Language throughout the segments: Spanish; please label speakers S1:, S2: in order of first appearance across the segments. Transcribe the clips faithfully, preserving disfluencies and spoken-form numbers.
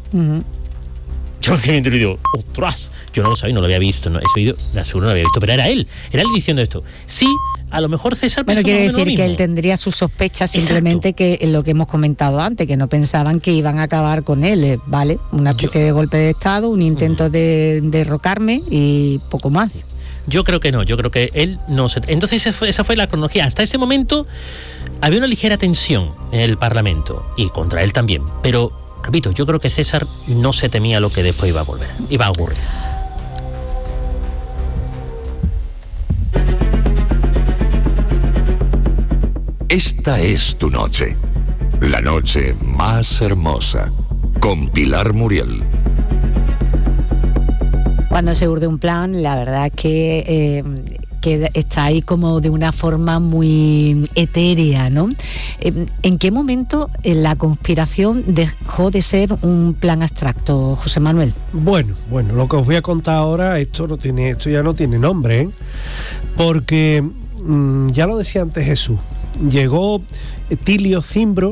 S1: Uh-huh.
S2: Yo que me digo, ostras, yo no lo sabía, no lo había visto, no, ese vídeo de seguro no lo había visto, pero era él, era él diciendo esto. Sí, a lo mejor César
S1: Bueno, quiere decir que él tendría sus sospechas, simplemente que lo que hemos comentado antes, que no pensaban que iban a acabar con él, ¿vale? Una especie yo, de golpe de estado, un intento uh-huh. de derrocarme y poco más.
S2: Yo creo que no, yo creo que él no se... Entonces esa fue, esa fue la cronología. Hasta ese momento había una ligera tensión en el Parlamento, y contra él también, pero... Repito, yo creo que César no se temía lo que después iba a volver, iba a ocurrir.
S3: Esta es tu noche, la noche más hermosa, con Pilar Muriel.
S1: Cuando se urde un plan, la verdad es que... Eh, que está ahí como de una forma muy etérea, ¿no? ¿En qué momento la conspiración dejó de ser un plan abstracto, José Manuel?
S4: Bueno, bueno, lo que os voy a contar ahora, esto no tiene, esto ya no tiene nombre, ¿eh? Porque mmm, ya lo decía antes Jesús, llegó Tilio Cimbro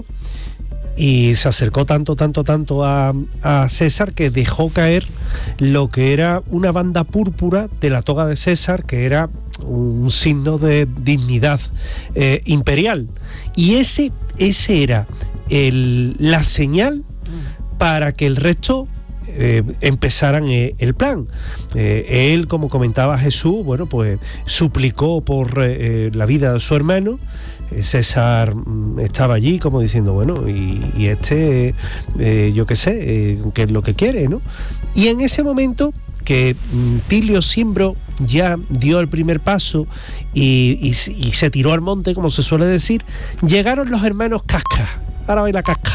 S4: y se acercó tanto, tanto, tanto a, a César que dejó caer lo que era una banda púrpura de la toga de César, que era un signo de dignidad eh, imperial. Y ese, ese era el, la señal para que el resto eh, empezaran eh, el plan. Eh, él, como comentaba Jesús, bueno, pues suplicó por eh, la vida de su hermano. César estaba allí como diciendo, bueno, y, y este, eh, yo qué sé, eh, qué es lo que quiere, ¿no? Y en ese momento que Tilio Cimbro ya dio el primer paso y, y, y se tiró al monte, como se suele decir, llegaron los hermanos Casca. Ahora baila Casca.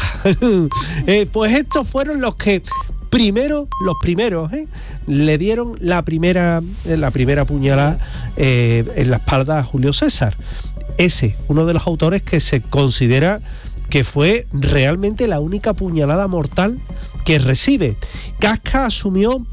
S4: eh, pues estos fueron los que primero, los primeros, ¿eh? le dieron la primera, la primera puñalada eh, en la espalda a Julio César. Ese, uno de los autores que se considera que fue realmente la única puñalada mortal que recibe. Casca asumió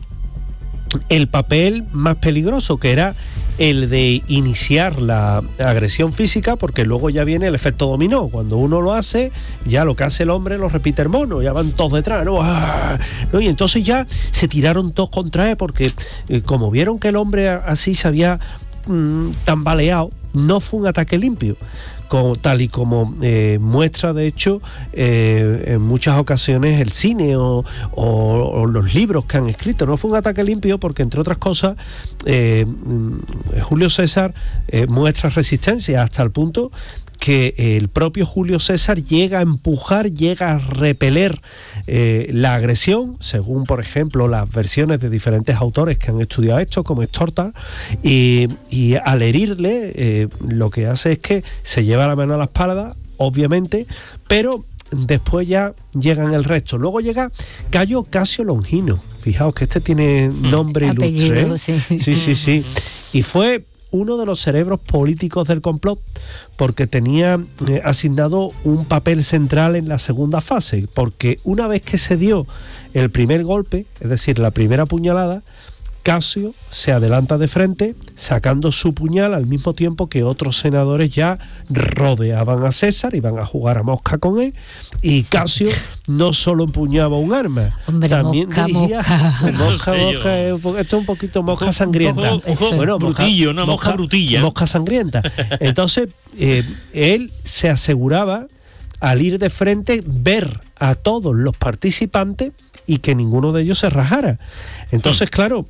S4: el papel más peligroso, que era el de iniciar la agresión física, porque luego ya viene el efecto dominó. Cuando uno lo hace, ya lo que hace el hombre lo repite el mono, ya van todos detrás, ¿no? ¿no? Y entonces ya se tiraron todos contra él, porque eh, como vieron que el hombre así se había mmm, tambaleado, no fue un ataque limpio, como, tal y como eh, muestra de hecho eh, en muchas ocasiones el cine o, o, o los libros que han escrito. No fue un ataque limpio porque, entre otras cosas, eh, Julio César eh, muestra resistencia hasta el punto que el propio Julio César llega a empujar, llega a repeler eh, la agresión, según por ejemplo las versiones de diferentes autores que han estudiado esto, como Estorta, y, y al herirle eh, lo que hace es que se lleva la mano a la espalda, obviamente, pero después ya llegan el resto. Luego llega Cayo Casio Longino, fijaos que este tiene nombre ilustre, ¿eh? sí. sí, sí, sí, y fue uno de los cerebros políticos del complot, porque tenía eh, asignado un papel central en la segunda fase, porque una vez que se dio el primer golpe, es decir, la primera puñalada, Casio se adelanta de frente, sacando su puñal al mismo tiempo que otros senadores ya rodeaban a César, iban a jugar a mosca con él, y Casio no solo empuñaba un arma,
S1: Hombre,
S4: también
S1: mosca,
S4: dirigía
S1: mosca,
S4: mosca, mosca eh, esto es un poquito mosca sangrienta,
S2: un poco, bueno, brutillo, no, mosca, mosca brutilla,
S4: mosca sangrienta. Entonces eh, él se aseguraba, al ir de frente, ver a todos los participantes y que ninguno de ellos se rajara. Entonces, claro,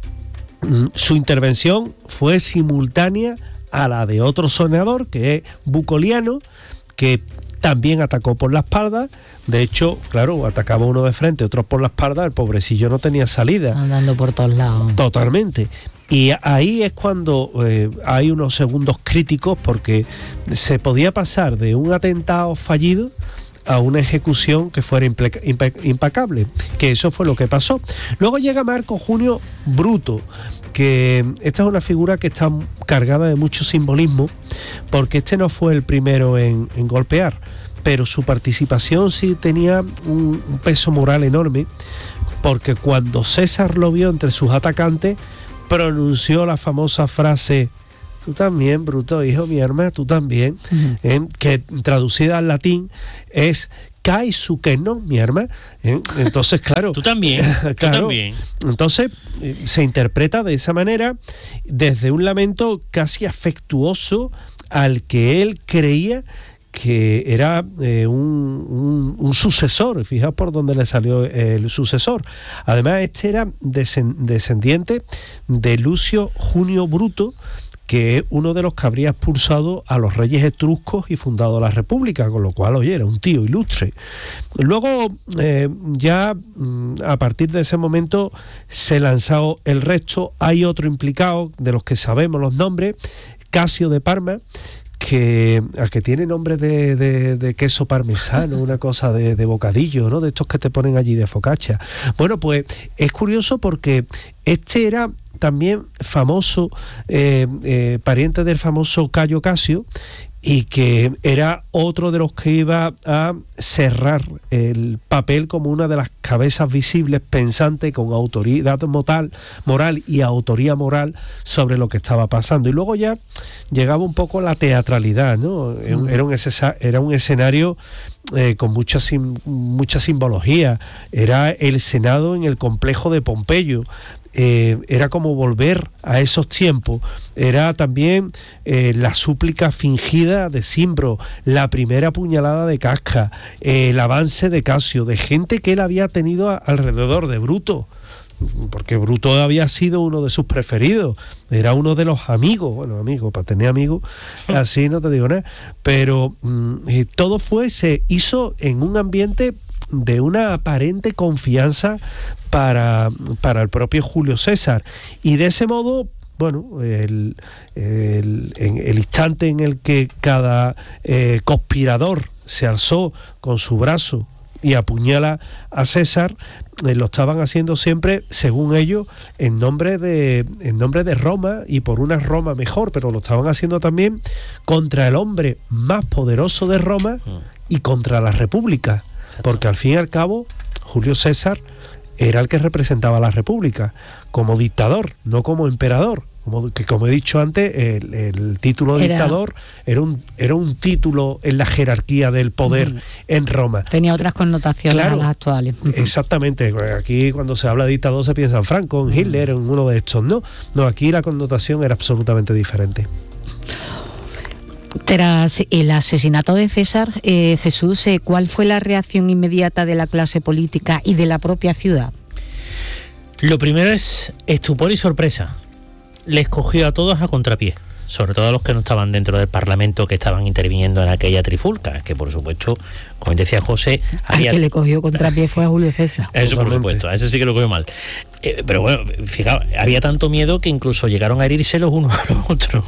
S4: su intervención fue simultánea a la de otro senador, que es Bucoliano, que también atacó por la espalda. De hecho, claro, atacaba uno de frente, otros por la espalda, el pobrecillo no tenía salida.
S1: Andando por todos lados.
S4: Totalmente. Y ahí es cuando eh, hay unos segundos críticos, porque se podía pasar de un atentado fallido a una ejecución que fuera impeca- impe- impecable, que eso fue lo que pasó. Luego llega Marco Junio Bruto, que esta es una figura que está cargada de mucho simbolismo, porque este no fue el primero en, en golpear, pero su participación sí tenía un, un peso moral enorme, porque cuando César lo vio entre sus atacantes, pronunció la famosa frase: tú también, Bruto, hijo mi arma, tú también, uh-huh. ¿eh? Que traducida al latín es: cae su que no, mi hermano. ¿eh? Entonces, claro.
S2: Tú también.
S4: claro,
S2: tú también.
S4: Entonces, eh, se interpreta de esa manera, desde un lamento casi afectuoso al que él creía que era eh, un, un, un sucesor. Fijaos por dónde le salió el sucesor. Además, este era descendiente de Lucio Junio Bruto, que es uno de los que habría expulsado a los reyes etruscos y fundado la república, con lo cual, oye, era un tío ilustre. Luego, eh, ya a partir de ese momento, se lanzó el resto. Hay otro implicado, de los que sabemos los nombres, Casio de Parma, que, a que tiene nombre de, de, de queso parmesano, una cosa de, de bocadillo, ¿no? De estos que te ponen allí de focaccia. Bueno, pues es curioso porque este era también famoso, eh, eh, pariente del famoso Cayo Casio, y que era otro de los que iba a cerrar el papel como una de las cabezas visibles, pensante, con autoridad moral, moral y autoría moral sobre lo que estaba pasando. Y luego ya llegaba un poco la teatralidad, ¿no? Mm. Era, un, era un escenario eh, con mucha, sim, mucha simbología. Era el Senado en el complejo de Pompeyo. Eh, era como volver a esos tiempos. Era también eh, la súplica fingida de Cimbro, la primera puñalada de Casca, eh, el avance de Casio, de gente que él había tenido a, alrededor de Bruto, porque Bruto había sido uno de sus preferidos, era uno de los amigos, bueno, amigos, para tener amigos, así no te digo nada, pero mm, todo fue, se hizo en un ambiente de una aparente confianza para, para el propio Julio César, y de ese modo, bueno, el, el, en el instante en el que cada eh, conspirador se alzó con su brazo y apuñala a César, eh, lo estaban haciendo siempre, según ellos, en nombre de en nombre de Roma y por una Roma mejor, pero lo estaban haciendo también contra el hombre más poderoso de Roma y contra la República. Porque al fin y al cabo, Julio César era el que representaba a la República como dictador, no como emperador. Como, que como he dicho antes, el, el título de era, dictador era un, era un título en la jerarquía del poder uh-huh. en Roma.
S1: Tenía otras connotaciones
S4: claro,
S1: a las actuales. Uh-huh.
S4: Exactamente. Aquí cuando se habla de dictador se piensa en Franco, en Hitler, en uno de estos. No, no, aquí la connotación era absolutamente diferente.
S1: Tras el asesinato de César, eh, Jesús, eh, ¿cuál fue la reacción inmediata de la clase política y de la propia ciudad?
S2: Lo primero es estupor y sorpresa. Les cogió a todos a contrapié, sobre todo a los que no estaban dentro del Parlamento, que estaban interviniendo en aquella trifulca, que por supuesto, como decía José...
S1: Había... Al que le cogió contrapié fue a Julio César.
S2: Eso por supuesto, a ese sí que lo cogió mal. Eh, pero bueno, fijaos, había tanto miedo que incluso llegaron a herirse los unos a los otros.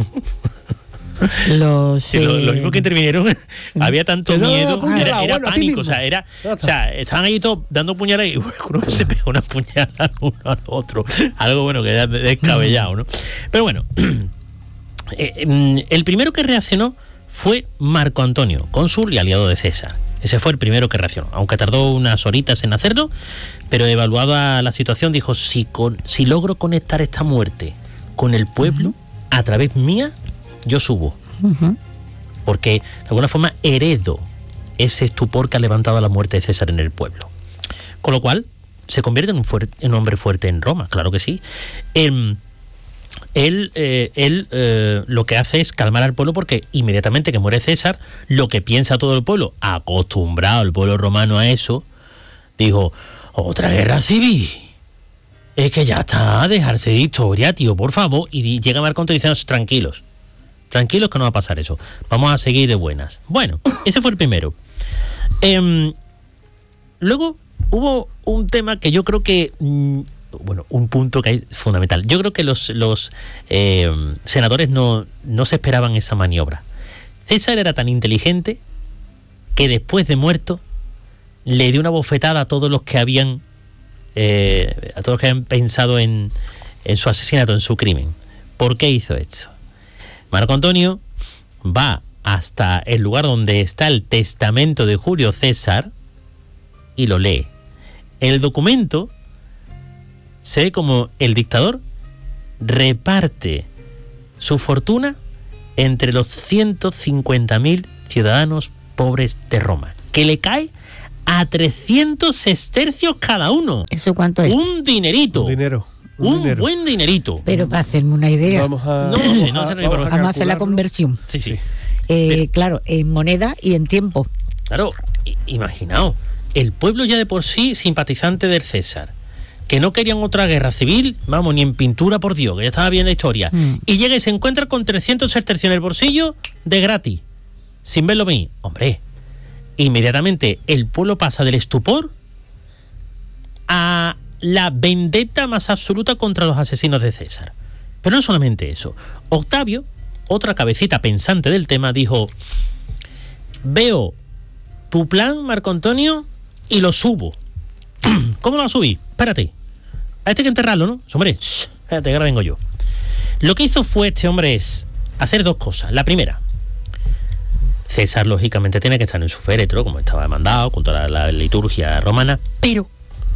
S1: Los,
S2: sí,
S1: eh,
S2: los, los mismos que intervinieron, sí. Había tanto
S4: Pero
S2: miedo,
S4: no,
S2: era, era
S4: bueno,
S2: pánico, o sea, era, o sea, estaban ahí todos dando puñaladas y uno se pegó una puñalada uno al otro, algo bueno que era descabellado, ¿no? Pero bueno, eh, el primero que reaccionó fue Marco Antonio, cónsul y aliado de César. Ese fue el primero que reaccionó, aunque tardó unas horitas en hacerlo, pero evaluada la situación dijo, si, con, si logro conectar esta muerte con el pueblo, uh-huh. a través mía, yo subo. Uh-huh. Porque de alguna forma heredo ese estupor que ha levantado la muerte de César en el pueblo. Con lo cual, se convierte en un, fuerte, en un hombre fuerte en Roma, claro que sí. Eh, él eh, él eh, lo que hace es calmar al pueblo, porque inmediatamente que muere César, lo que piensa todo el pueblo, acostumbrado el pueblo romano a eso, dijo, otra guerra civil. Es que ya está, a dejarse de historia, tío, por favor. Y llega Marco Antonio diciendo, tranquilos, tranquilos que no va a pasar eso. Vamos a seguir de buenas. Bueno, ese fue el primero. Eh, luego hubo un tema que yo creo que... Mmm, bueno, un punto que es fundamental. Yo creo que los, los eh, senadores no, no se esperaban esa maniobra. César era tan inteligente que después de muerto le dio una bofetada a todos los que habían eh, a todos los que habían pensado en, en su asesinato, en su crimen. ¿Por qué hizo esto? Marco Antonio va hasta el lugar donde está el testamento de Julio César y lo lee. En el documento se ve como el dictador reparte su fortuna entre los ciento cincuenta mil ciudadanos pobres de Roma, que le cae a trescientos sestercios cada uno.
S1: ¿Eso cuánto es?
S2: Un dinerito.
S4: Un dinero. Un,
S2: Un
S4: dinero.
S2: buen dinerito.
S1: Pero para hacerme una idea,
S4: Vamos a,
S2: No sé, no sé, no hay problema.
S1: vamos a hacer la
S4: calcularlo.
S1: conversión.
S2: Sí, sí.
S1: Eh, claro, en moneda y en tiempo.
S2: Claro, i- imaginaos, el pueblo ya de por sí simpatizante del César, que no querían otra guerra civil, vamos, ni en pintura, por Dios, que ya estaba bien la historia,
S1: Mm.
S2: y llega y se encuentra con trescientos sestercios en el bolsillo de gratis, sin verlo venir. Hombre, inmediatamente el pueblo pasa del estupor a la vendetta más absoluta contra los asesinos de César. Pero no solamente eso. Octavio, otra cabecita pensante del tema, dijo: veo tu plan, Marco Antonio, y lo subo. ¿Cómo lo va a subir? Espérate. A este hay que enterrarlo, ¿no? Hombre, shh, espérate, que ahora vengo yo. Lo que hizo fue este hombre es hacer dos cosas. La primera, César lógicamente tiene que estar en su féretro, como estaba demandado, con toda la, la liturgia romana, pero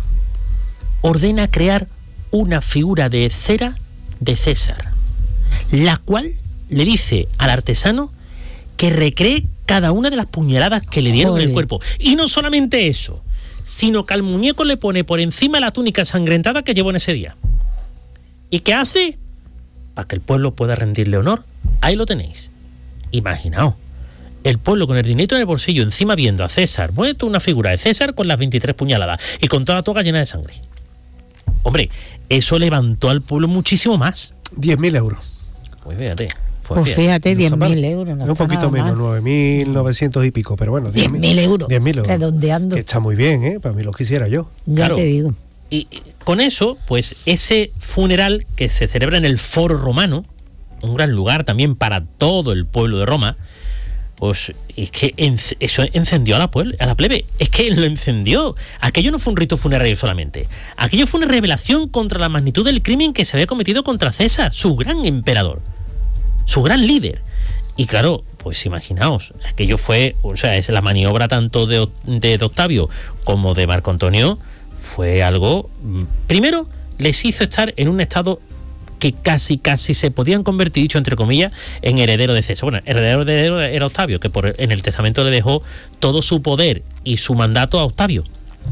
S2: ordena crear una figura de cera de César, la cual le dice al artesano que recree cada una de las puñaladas que le dieron en el
S1: Joder.
S2: cuerpo. Y no solamente eso, sino que al muñeco le pone por encima la túnica ensangrentada que llevó en ese día. ¿Y qué hace? Para que el pueblo pueda rendirle honor. Ahí lo tenéis. Imaginaos, el pueblo con el dinerito en el bolsillo, encima viendo a César, muerto, una figura de César con las veintitrés puñaladas y con toda la toga llena de sangre. Hombre, eso levantó al pueblo muchísimo más.
S4: diez mil euros.
S2: Pues fíjate. Fue
S1: Pues
S2: bien.
S1: fíjate,
S4: No
S1: diez
S4: está
S1: mil
S4: mal.
S1: euros. No
S4: Es un
S1: está
S4: poquito
S1: nada
S4: menos,
S1: mal.
S4: nueve mil novecientos y pico, pero bueno,
S1: diez mil euros.
S4: diez mil euros.
S1: Redondeando.
S4: Que está muy bien, ¿eh? Para mí lo quisiera yo.
S1: Ya
S2: Claro.
S1: te digo.
S2: Y y con eso, pues ese funeral que se celebra en el Foro Romano, un gran lugar también para todo el pueblo de Roma, pues es que enc- eso encendió a la, puebl- a la plebe. Es que lo encendió. Aquello no fue un rito funerario solamente. Aquello fue una revelación contra la magnitud del crimen que se había cometido contra César, su gran emperador, su gran líder. Y claro, pues imaginaos, aquello fue, o sea, es la maniobra tanto de, O- de, de Octavio como de Marco Antonio, fue algo, mm, primero, les hizo estar en un estado que casi, casi se podían convertir, dicho entre comillas, en heredero de César. Bueno, heredero de heredero era Octavio, que por, en el testamento le dejó todo su poder y su mandato a Octavio.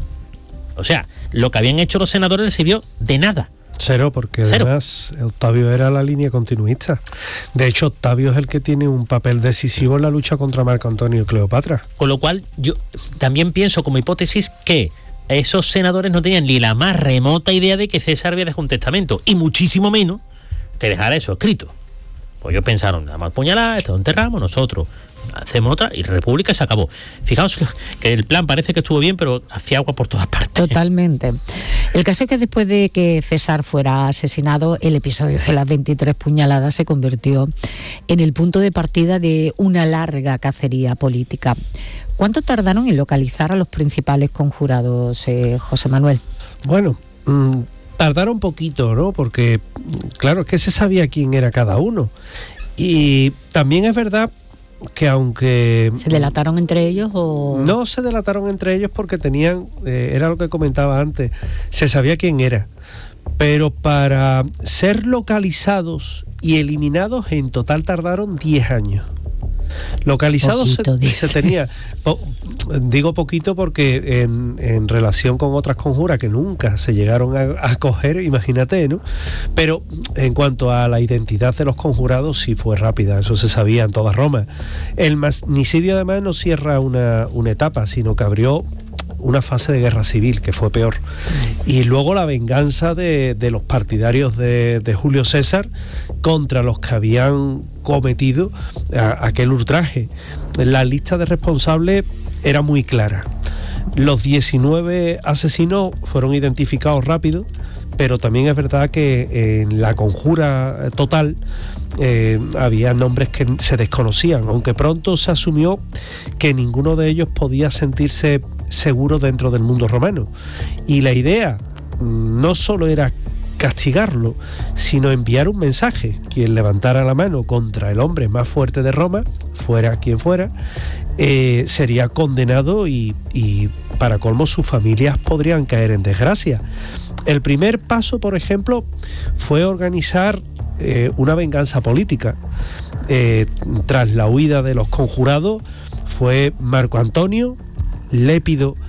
S2: O sea, lo que habían hecho los senadores les sirvió de nada.
S4: Cero, porque
S2: Cero.
S4: además Octavio era la línea continuista. De hecho, Octavio es el que tiene un papel decisivo en la lucha contra Marco Antonio y Cleopatra.
S2: Con lo cual, yo también pienso como hipótesis que esos senadores no tenían ni la más remota idea de que César había dejado un testamento, y muchísimo menos que dejara eso escrito. Pues ellos pensaron, nada más puñalada, esto lo enterramos, nosotros hacemos otra y República se acabó. Fijaos que el plan parece que estuvo bien, pero hacía agua por todas partes.
S1: Totalmente. El caso es que después de que César fuera asesinado, el episodio de las veintitrés puñaladas se convirtió en el punto de partida de una larga cacería política. ¿Cuánto tardaron en localizar a los principales conjurados, eh, José Manuel?
S4: Bueno, mmm, tardaron un poquito, ¿no? Porque, claro, es que se sabía quién era cada uno. Y también es verdad que aunque...
S1: ¿Se delataron entre ellos o...?
S4: No se delataron entre ellos porque tenían, eh, era lo que comentaba antes, se sabía quién era. Pero para ser localizados y eliminados en total tardaron diez años. Localizados
S1: Poquito,
S4: se,
S1: dice.
S4: se tenía, po- digo poquito porque en, en relación con otras conjuras que nunca se llegaron a, a coger, imagínate, ¿no? Pero en cuanto a la identidad de los conjurados sí fue rápida, eso se sabía en toda Roma. El magnicidio además no cierra una, una etapa, sino que abrió una fase de guerra civil que fue peor, y luego la venganza de, de los partidarios de, de Julio César contra los que habían cometido a, aquel ultraje. La lista de responsables era muy clara. Los diecinueve asesinos fueron identificados rápido, pero también es verdad que en la conjura total eh, había nombres que se desconocían, aunque pronto se asumió que ninguno de ellos podía sentirse seguro dentro del mundo romano. Y la idea no solo era castigarlo, sino enviar un mensaje. Quien levantara la mano contra el hombre más fuerte de Roma, fuera quien fuera, eh, sería condenado y, y para colmo sus familias podrían caer en desgracia. El primer paso, por ejemplo, fue organizar eh, una venganza política. Eh, tras la huida de los conjurados, fue Marco Antonio, Lépido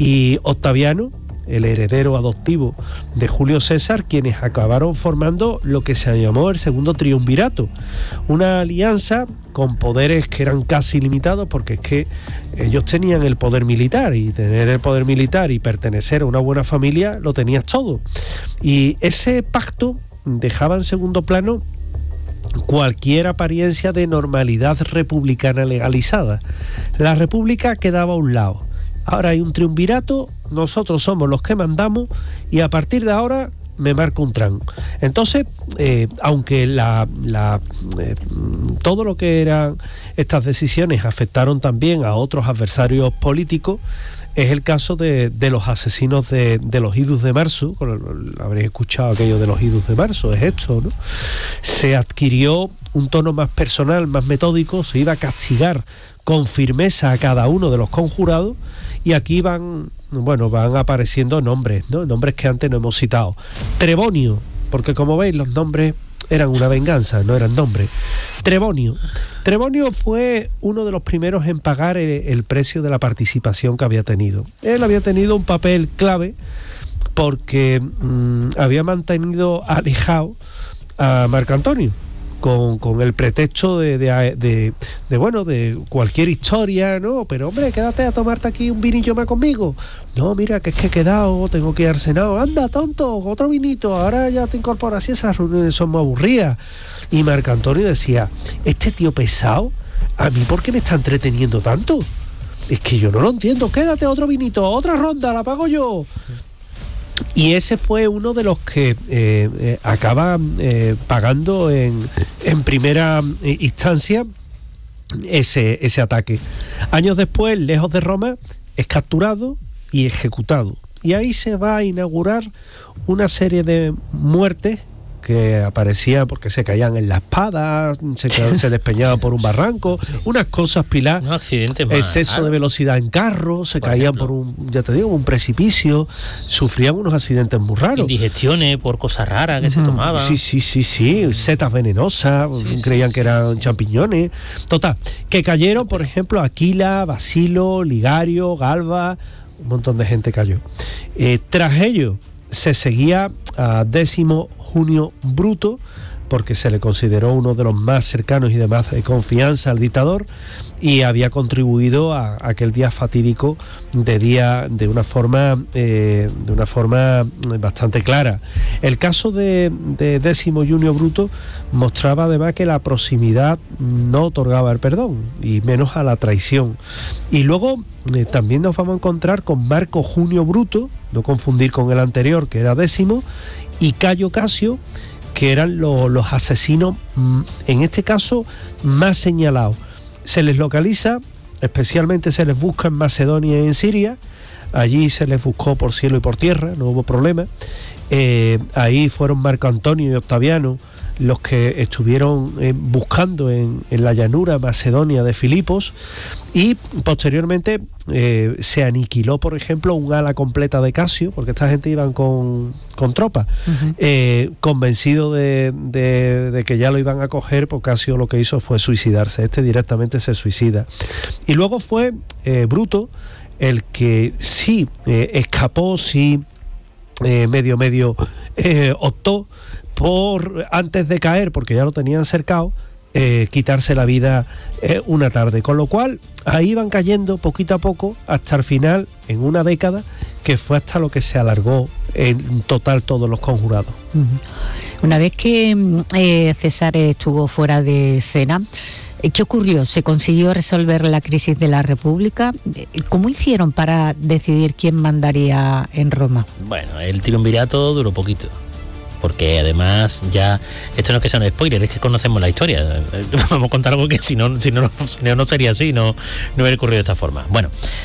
S4: y Octaviano, el heredero adoptivo de Julio César, quienes acabaron formando lo que se llamó el segundo triunvirato, una alianza con poderes que eran casi ilimitados, porque es que ellos tenían el poder militar, y tener el poder militar y pertenecer a una buena familia lo tenías todo, y ese pacto dejaba en segundo plano cualquier apariencia de normalidad republicana legalizada. La república quedaba a un lado. Ahora hay un triunvirato, nosotros somos los que mandamos, y a partir de ahora me marco un tran. Entonces, eh, aunque la, la, eh, todo lo que eran estas decisiones afectaron también a otros adversarios políticos, es el caso de, de los asesinos de, de los idus de marzo. Habréis escuchado aquello de los idus de marzo, es esto, ¿no? Se adquirió un tono más personal, más metódico, se iba a castigar con firmeza a cada uno de los conjurados, y aquí van, bueno, van apareciendo nombres, ¿no? Nombres que antes no hemos citado. Trebonio, porque como veis los nombres eran una venganza, no eran nombres. Trebonio. Trebonio fue uno de los primeros en pagar el, el precio de la participación que había tenido. Él había tenido un papel clave porque mmm, había mantenido alejado a Marco Antonio con, con el pretexto de, de, de, de, bueno, de cualquier historia, ¿no? Pero hombre, quédate a tomarte aquí un vinillo más conmigo. No, mira, que es que he quedado, tengo que ir al Senado. Anda, tonto, otro vinito, ahora ya te incorporas, y esas reuniones son muy aburridas. Y Marco Antonio decía, este tío pesado, ¿a mí por qué me está entreteniendo tanto? Es que yo no lo entiendo, quédate otro vinito, otra ronda, la pago yo. Y ese fue uno de los que eh, eh, acaba eh, pagando en, en primera instancia ese, ese ataque. Años después, lejos de Roma, es capturado y ejecutado. Y ahí se va a inaugurar una serie de muertes que aparecían porque se caían en la espada, se, se despeñaban por un barranco, unas cosas, Pilar,
S2: un accidente más,
S4: exceso
S2: claro.
S4: de velocidad en carro, se
S2: por
S4: caían
S2: ejemplo.
S4: por un, ya te digo, un precipicio, sufrían unos accidentes muy raros.
S2: Indigestiones por cosas raras que
S4: uh-huh.
S2: se tomaban.
S4: Sí, sí, sí, sí, setas venenosas, sí, creían sí, que eran sí. champiñones. Total, que cayeron, por ejemplo, Aquila, Basilo, Ligario, Galba, un montón de gente cayó. Eh, tras ello, se seguía a Décimo Junio Bruto, porque se le consideró uno de los más cercanos y de más de confianza al dictador, y había contribuido a, a aquel día fatídico de día de una forma eh, de una forma bastante clara. El caso de, de Décimo Junio Bruto mostraba además que la proximidad no otorgaba el perdón, y menos a la traición. Y luego eh, también nos vamos a encontrar con Marco Junio Bruto, no confundir con el anterior, que era Décimo, y Cayo Casio, que eran lo, los asesinos, en este caso, más señalados. Se les localiza, especialmente se les busca en Macedonia y en Siria. Allí se les buscó por cielo y por tierra, no hubo problema. Eh, ahí fueron Marco Antonio y Octaviano los que estuvieron eh, buscando en, en la llanura macedonia de Filipos, y posteriormente eh, se aniquiló, por ejemplo, un ala completa de Casio, porque esta gente iban con, con tropas. Uh-huh. eh, convencido de, de, de que ya lo iban a coger, pues Casio lo que hizo fue suicidarse. Este directamente se suicida. Y luego fue eh, Bruto el que sí eh, escapó, sí eh, medio medio eh, optó por, antes de caer, porque ya lo tenían cercado, eh, quitarse la vida eh, una tarde. Con lo cual, ahí van cayendo poquito a poco hasta el final, en una década, que fue hasta lo que se alargó en total todos los conjurados.
S1: Una vez que eh, César estuvo fuera de escena, ¿qué ocurrió? ¿Se consiguió resolver la crisis de la República? ¿Cómo hicieron para decidir quién mandaría en Roma?
S2: Bueno, el triunvirato duró poquito, porque además ya, esto no es que sea un spoiler, es que conocemos la historia. Vamos a contar algo que si no, si no, si no, no sería así, no, no hubiera ocurrido de esta forma. Bueno,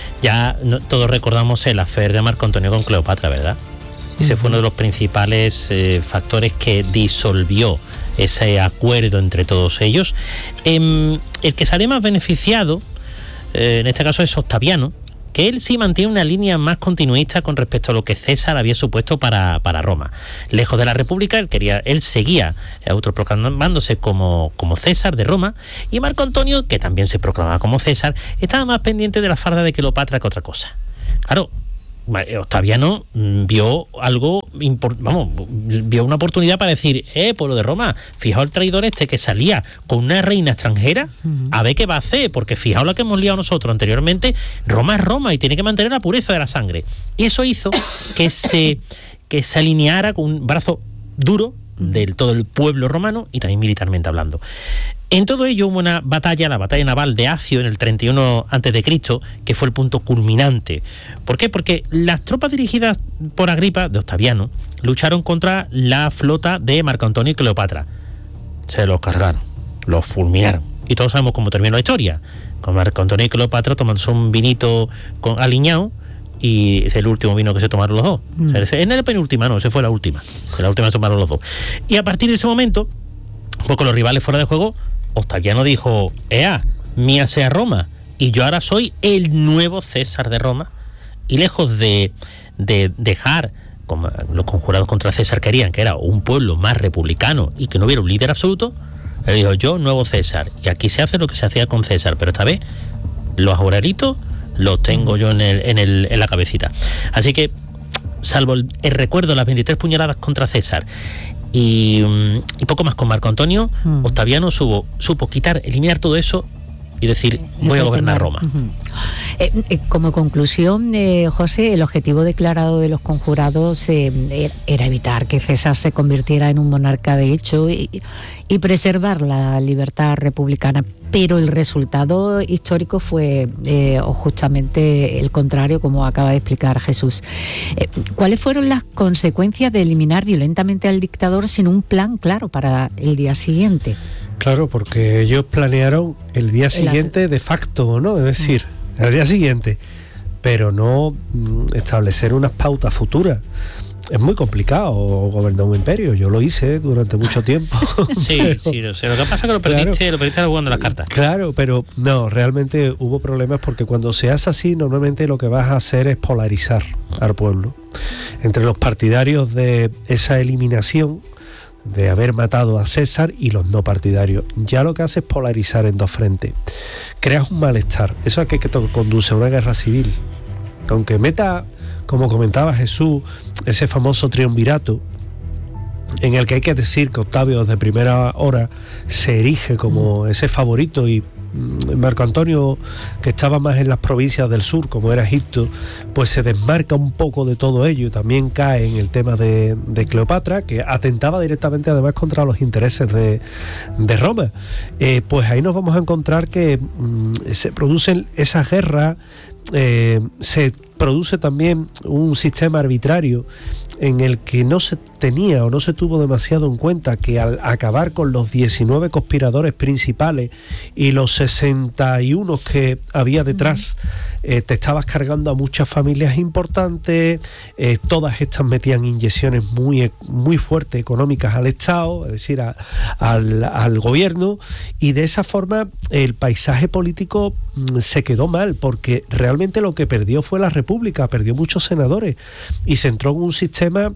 S2: ya no, todos recordamos el affair de Marco Antonio con Cleopatra, ¿verdad? Ese uh-huh. fue uno de los principales eh, factores que disolvió ese acuerdo entre todos ellos. Eh, el que sale más beneficiado, eh, en este caso, es Octaviano, que él sí mantiene una línea más continuista con respecto a lo que César había supuesto para, para Roma. Lejos de la República, él quería, él seguía autoproclamándose como, como César de Roma, y Marco Antonio, que también se proclamaba como César, estaba más pendiente de la farda de Cleopatra que otra cosa. Claro, Octaviano vio algo, import, vamos, vio una oportunidad para decir, eh, pueblo de Roma, fijaos el traidor este que salía con una reina extranjera, uh-huh. a ver qué va a hacer, porque fijaos lo que hemos liado nosotros anteriormente, Roma es Roma y tiene que mantener la pureza de la sangre. Y eso hizo que se, que se alineara con un brazo duro del todo el pueblo romano y también militarmente hablando. En todo ello hubo una batalla, la batalla naval de Acio en el treinta y uno antes de Cristo, que fue el punto culminante. ¿Por qué? Porque las tropas dirigidas por Agripa, de Octaviano, lucharon contra la flota de Marco Antonio y Cleopatra. Se los cargaron, los fulminaron. Y todos sabemos cómo terminó la historia, con Marco Antonio y Cleopatra tomándose un vinito con aliñado, y es el último vino que se tomaron los dos. Mm. O sea, en la penúltima, no, esa fue la última. En la última se tomaron los dos. Y a partir de ese momento, pues con los rivales fuera de juego, Octaviano dijo, ea, mía sea Roma, y yo ahora soy el nuevo César de Roma. Y lejos de, de dejar, como los conjurados contra César querían, que era un pueblo más republicano y que no hubiera un líder absoluto, él dijo, yo nuevo César, y aquí se hace lo que se hacía con César, pero esta vez los horaritos los tengo yo en, el, en, el, en la cabecita. Así que, salvo el, el recuerdo de las veintitrés puñaladas contra César y, y poco más con Marco Antonio, mm. Octaviano supo, supo quitar, eliminar todo eso y decir, voy a gobernar Roma.
S1: Uh-huh. eh, eh, como conclusión, eh, José, el objetivo declarado de los conjurados eh, era evitar que César se convirtiera en un monarca de hecho y, y preservar la libertad republicana, pero el resultado histórico fue eh, justamente el contrario, como acaba de explicar Jesús. Eh, ¿Cuáles fueron las consecuencias de eliminar violentamente al dictador sin un plan claro para el día siguiente?
S4: Claro, porque ellos planearon el día siguiente el de facto, ¿no? Es decir, mm. el día siguiente, pero no mm, establecer unas pautas futuras. Es muy complicado gobernar un imperio. Yo lo hice durante mucho tiempo.
S2: Sí, pero, sí, lo sé. Lo que pasa es que lo perdiste, claro, lo perdiste jugando las cartas.
S4: Claro, pero no, realmente hubo problemas porque cuando se hace así, normalmente lo que vas a hacer es polarizar al pueblo. Entre los partidarios de esa eliminación, de haber matado a César, y los no partidarios. Ya lo que hace es polarizar en dos frentes. Creas un malestar. Eso es que, que conduce a una guerra civil. Aunque meta, como comentaba Jesús, ese famoso triunvirato, en el que hay que decir que Octavio desde primera hora se erige como ese favorito, y Marco Antonio, que estaba más en las provincias del sur, como era Egipto, pues se desmarca un poco de todo ello y también cae en el tema de, de Cleopatra, que atentaba directamente además contra los intereses de, de Roma. Eh, pues ahí nos vamos a encontrar que mmm, se producen esas guerras, eh, se produce también un sistema arbitrario en el que no se tenía o no se tuvo demasiado en cuenta que al acabar con los diecinueve conspiradores principales y los sesenta y uno que había detrás, eh, te estabas cargando a muchas familias importantes, eh, todas estas metían inyecciones muy, muy fuertes económicas al Estado, es decir, a, al, al gobierno, y de esa forma el paisaje político mm, se quedó mal, porque realmente lo que perdió fue la República, perdió muchos senadores y se entró en un sistema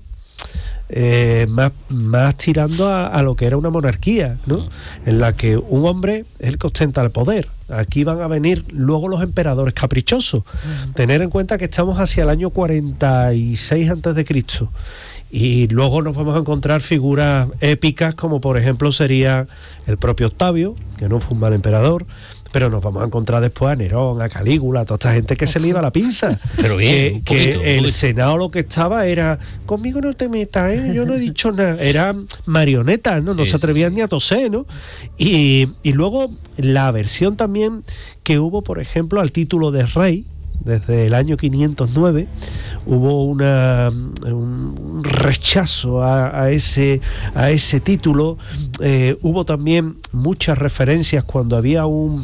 S4: Eh, más, más tirando a, a lo que era una monarquía, ¿no? En la que un hombre es el que ostenta el poder. Aquí van a venir luego los emperadores caprichosos. Uh-huh. Tener en cuenta que estamos hacia el año cuarenta y seis antes de Cristo, y luego nos vamos a encontrar figuras épicas como por ejemplo sería el propio Octavio, que no fue un mal emperador, pero nos vamos a encontrar después a Nerón, a Calígula, a toda esta gente que se le iba la pinza.
S2: Pero bien,
S4: que, que poquito, el poquito. Senado lo que estaba era, conmigo no te metas, ¿eh? Yo no he dicho nada. Eran marionetas, ¿no? No sí, se atrevían sí. ni a toser, ¿no? Y, y luego la aversión también que hubo, por ejemplo, al título de rey. Desde el año quinientos nueve hubo una, un rechazo a, a, ese, a ese título. Eh, hubo también muchas referencias cuando había un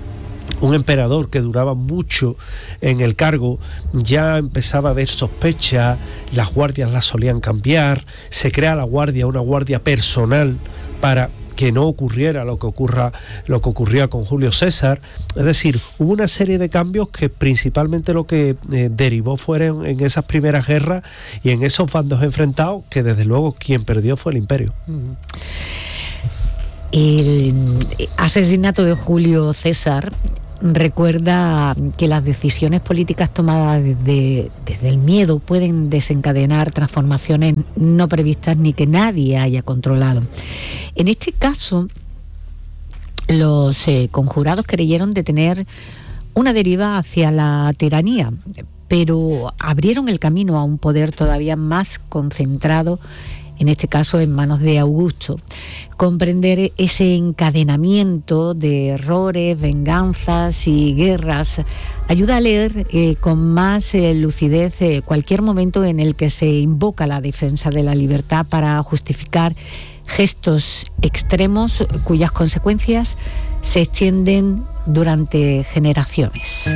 S4: un emperador que duraba mucho en el cargo, ya empezaba a haber sospecha, las guardias las solían cambiar, se crea la guardia, una guardia personal para que no ocurriera lo que ocurra, lo que ocurría con Julio César. Es decir, hubo una serie de cambios que principalmente lo que eh, derivó fueron en esas primeras guerras y en esos bandos enfrentados, que desde luego quien perdió fue el imperio.
S1: El asesinato de Julio César recuerda que las decisiones políticas tomadas desde, desde el miedo pueden desencadenar transformaciones no previstas ni que nadie haya controlado. En este caso, los eh, conjurados creyeron detener una deriva hacia la tiranía, pero abrieron el camino a un poder todavía más concentrado, en este caso en manos de Augusto. Comprender ese encadenamiento de errores, venganzas y guerras ayuda a leer eh, con más eh, lucidez eh, cualquier momento en el que se invoca la defensa de la libertad para justificar gestos extremos cuyas consecuencias se extienden durante generaciones.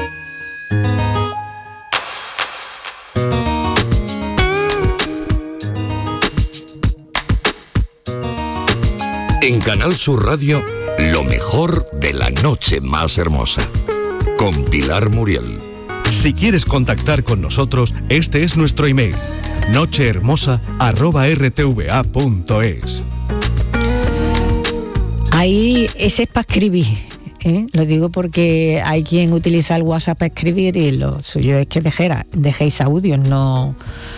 S3: En Canal Sur Radio, lo mejor de la noche más hermosa, con Pilar Muriel.
S5: Si quieres contactar con nosotros, este es nuestro email, nochehermosa arroba r t v a punto es.
S1: Ahí ese es para escribir, ¿eh? Lo digo porque hay quien utiliza el WhatsApp para escribir y lo suyo es que dejera, dejéis audios, no,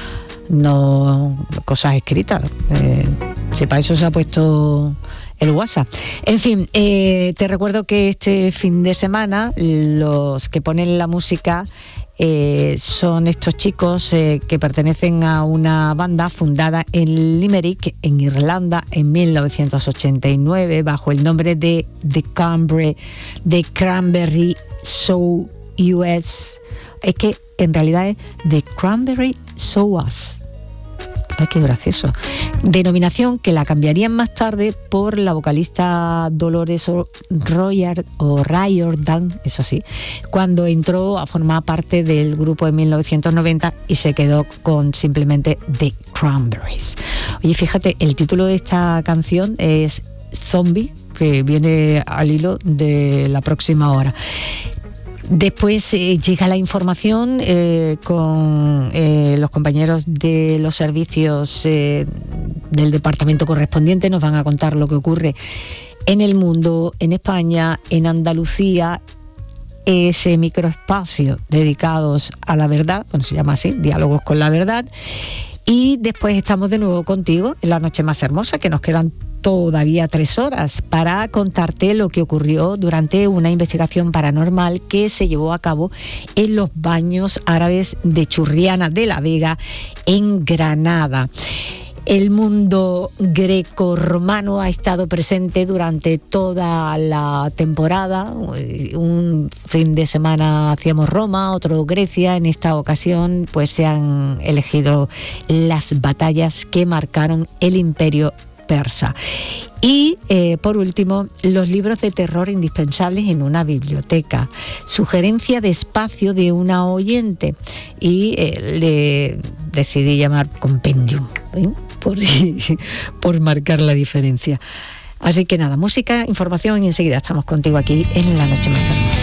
S1: no cosas escritas. Eh, si para eso se ha puesto el WhatsApp. En fin, eh, te recuerdo que este fin de semana los que ponen la música eh, son estos chicos eh, que pertenecen a una banda fundada en Limerick, en Irlanda, en mil novecientos ochenta y nueve, bajo el nombre de The Cranberry, The Cranberry Show U S. Es que en realidad es The Cranberry Show Us. Ay, qué gracioso. Denominación que la cambiarían más tarde por la vocalista Dolores O'Riordan, o Riordan, eso sí, cuando entró a formar parte del grupo en mil novecientos noventa y se quedó con simplemente The Cranberries. Oye, fíjate, el título de esta canción es Zombie, que viene al hilo de la próxima hora. Después eh, llega la información eh, con eh, los compañeros de los servicios eh, del departamento correspondiente. Nos van a contar lo que ocurre en el mundo, en España, en Andalucía, ese microespacio dedicados a la verdad, bueno, se llama así, Diálogos con la Verdad. Y después estamos de nuevo contigo en la noche más hermosa, que nos quedan todavía tres horas para contarte lo que ocurrió durante una investigación paranormal que se llevó a cabo en los baños árabes de Churriana de la Vega, en Granada. El mundo grecorromano ha estado presente durante toda la temporada. Un fin de semana hacíamos Roma, otro Grecia. En esta ocasión pues se han elegido las batallas que marcaron el imperio persa. Y eh, por último, los libros de terror indispensables en una biblioteca. Sugerencia de espacio de una oyente y eh, le decidí llamar compendium, ¿eh? por, por marcar la diferencia. Así que nada, música, información y enseguida estamos contigo aquí en La Noche Más Hermosa.